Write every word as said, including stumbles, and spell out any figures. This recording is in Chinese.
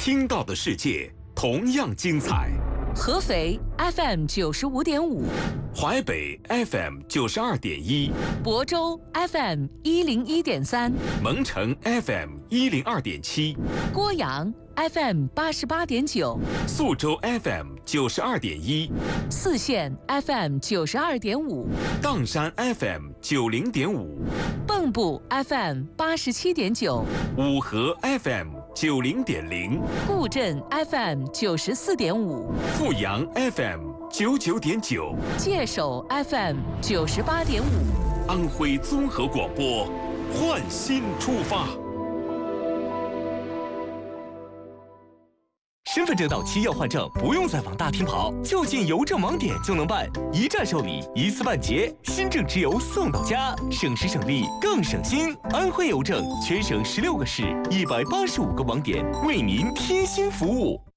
听到的世界同样精彩。 合肥 F M 九十五点五， 淮北 F M 九十二点一， 亳州 F M 一零一点三， 蒙城 F M 一零二点七， 郭阳 F M 八十八点九， 宿州 F M 九十二点一， 泗县 F M 九十二点五， 砀山 F M 九零点五， 蚌埠 F M 八十七点九， 五河 F M 九零点零， 固镇 F M 九十四点五， 富阳 F M 九九点九， 界首 F M 九十八点五， 安徽综合广播，焕新出发。 身份证到期要换证，不用再往大厅跑，就近邮政网点就能办，一站受理，一次办结，新证直邮送到家，省时省力更省心。安徽邮政全省十六个市，一百八十五个网点，为您贴心服务。